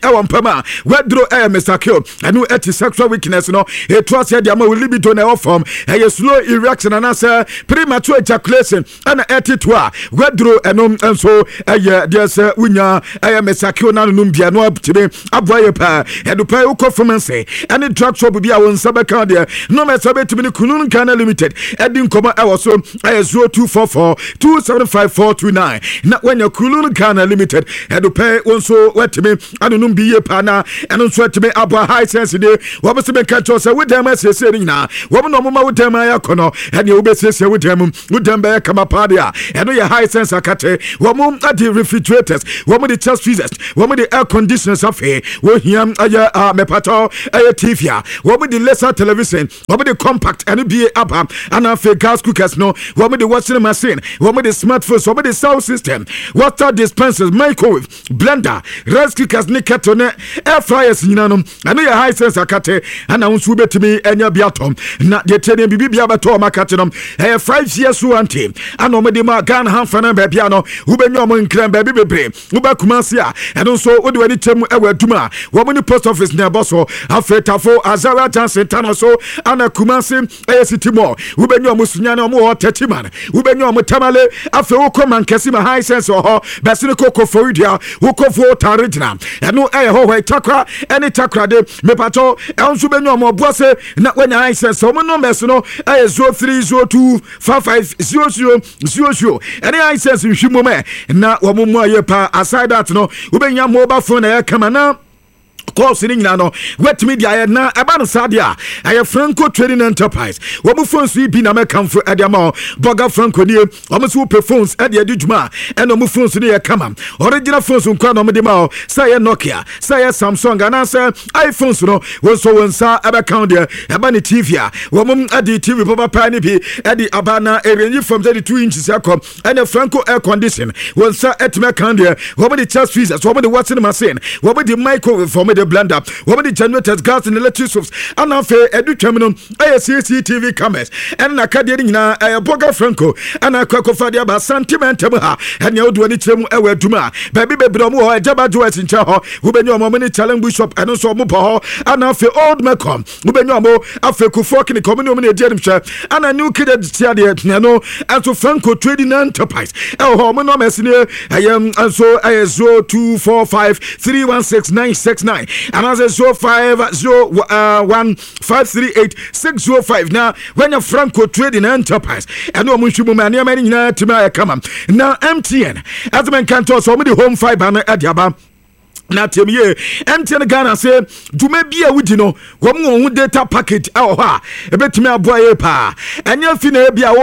ewa mpama wedro Mr. Kill enu eti sexual weakness no trust ya ma libido na form slow erection and answer premature ejaculation and eti to a wedro enu enso there's unya Mr. Kill na num bia no abtibe aboye pa edu pa performance any drug shop bia won sabeka de no me sabetimi ni kunun Ghana limited edi nkoma ewo so 0244 275 na when your kunun Ghana limited edu pa wonso wetimi anunum biye pa na eno so wetimi abo high sense de wo be se be catch us with them sese ni na wo no mama with them ayakono ene wo be sese with them be kama padia eno ye high sense akate wo mum adi refrigerators wo mum the chest freezers wo mum the air conditioners afi wo hiam aya mepato aya TV wo mum the laser television wo mum the compact ene bi aba ana fe gas cookers no wo mum the washing machine wo mum the smartphones wo mum the sound system water dispensers microwave blender rice cookers ni kettle ne air fryers nyina no eno ye high sense akate ana unsu betimi enya biatom na de tene bibi bia beto makate no 5 years warranty ana omede ma Ghana hanfana ba bia no ubenyo mo nkran ba bibebre ubakumase a eno so odi wani temu ewaduma wo mo ni post office na boso afetafo Azara Johnson tano so ana kumase city mall ubenyo mo sunya na mo 30 man ubenyo mo tamale afe ukoma nkesi ma high sense ho besine koko foidia ukofo tarigina eno ho takra any takra de mepato enso benyo mo boase na wanya high sense mo no meso no 0302550000 any high sense nhwimo me na wo mo aye pa aside that no ubenya mobile phone na kama na call sitting no wet media na eba sadia aye Franco Trading Enterprise wo mu phones bi na make for ediamo Boga Franco nie wo mu so phones e de adwuma e no mu phones ne kama original phones nkwa no me ma say Nokia say Samsung and say iPhones no wo so wonsa eba count there eba ne TV a wo mu adi TV papa ni bi e di abana e range from 32 inches akom and Franco air condition wonsa etme count there wo mu the chest freezers wo mu the washing machine wo mu the microwave for the blender wo the generators gas and electric stoves and afa edu twamino CCTV cameras and na kade ni na Boga Franco and akwakofa dia ba sentimental ha and ya odu ani kyeremu ewaduma baby bebre mo ho ejaba joes ncha ho wo benyo mo ni challenge bishop and so mo ho and afa old Macom wo benyo mo afa kufo kini community mo ni edi adimhwe and new kid tia de no and so Franco Trading Enterprise ho mo no mesine ayam and so 0245316969 and as a 0501538605 now when a Franco Trading Enterprise and no mushimu mania many na tima come now MTN as men can't also the home fiber na adiaba na temie MTN Ghana say dume bia wudi no wo data package e ho a ebetumi aboa ye pa enya fi na bia